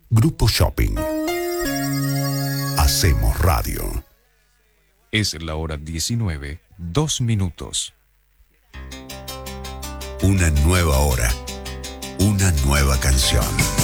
Grupo Shopping. Hacemos radio. Es la hora 19, 2 minutos. Una nueva hora. Una nueva canción.